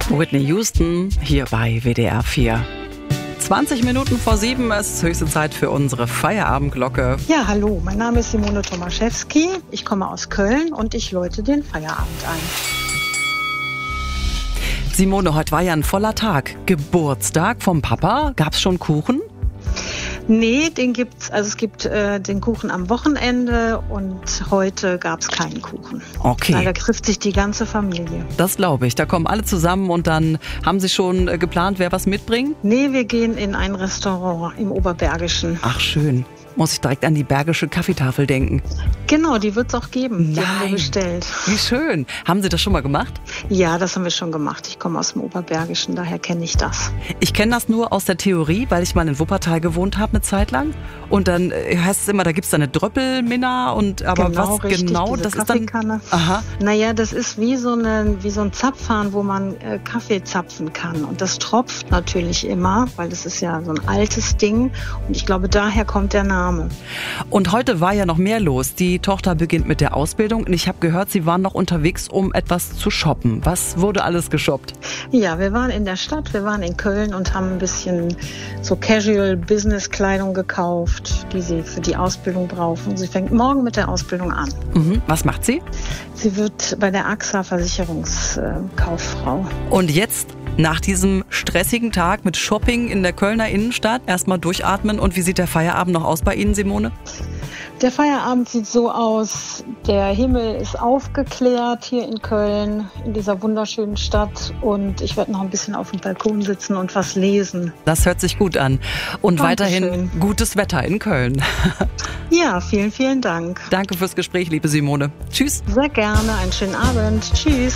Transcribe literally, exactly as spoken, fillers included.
Whitney Houston hier bei W D R vier. zwanzig Minuten vor sieben, es ist höchste Zeit für unsere Feierabendglocke. Ja, hallo, mein Name ist Simone Tomaszewski. Ich komme aus Köln und ich läute den Feierabend ein. Simone, heute war ja ein voller Tag. Geburtstag vom Papa. Gab's schon Kuchen? Nee, den gibt's, also es gibt äh, den Kuchen am Wochenende und heute gab's keinen Kuchen. Okay. Da trifft sich die ganze Familie. Das glaube ich. Da kommen alle zusammen und dann haben Sie schon äh, geplant, wer was mitbringt? Nee, wir gehen in ein Restaurant im Oberbergischen. Ach schön. Muss ich direkt an die Bergische Kaffeetafel denken. Genau, die wird's auch geben. Die Nein. haben wir bestellt. Wie schön. Haben Sie das schon mal gemacht? Ja, das haben wir schon gemacht. Ich komme aus dem Oberbergischen, daher kenne ich das. Ich kenne das nur aus der Theorie, weil ich mal in Wuppertal gewohnt habe eine Zeit lang. Und dann äh, heißt es immer, da gibt's da eine Dröppelminna und aber genau, was richtig, genau, diese das ist dann. Kaffeekanne. Aha. Naja, das ist wie so, eine, wie so ein Zapfhahn, wo man äh, Kaffee zapfen kann. Und das tropft natürlich immer, weil das ist ja so ein altes Ding. Und ich glaube, daher kommt der Name. Und heute war ja noch mehr los. Die Tochter beginnt mit der Ausbildung und ich habe gehört, Sie waren noch unterwegs, um etwas zu shoppen. Was wurde alles geshoppt? Ja, wir waren in der Stadt, wir waren in Köln und haben ein bisschen so Casual-Business-Kleidung gekauft, die sie für die Ausbildung brauchen. Sie fängt morgen mit der Ausbildung an. Mhm. Was macht sie? Sie wird bei der A X A Versicherungskauffrau. Und jetzt, nach diesem stressigen Tag mit Shopping in der Kölner Innenstadt, erstmal durchatmen. Und wie sieht der Feierabend noch aus bei Ihnen, Simone? Der Feierabend sieht so aus, der Himmel ist aufgeklärt hier in Köln, in dieser wunderschönen Stadt. Und ich werde noch ein bisschen auf dem Balkon sitzen und was lesen. Das hört sich gut an. Und Dankeschön. Weiterhin gutes Wetter in Köln. Ja, vielen, vielen Dank. Danke fürs Gespräch, liebe Simone. Tschüss. Sehr gerne. Einen schönen Abend. Tschüss.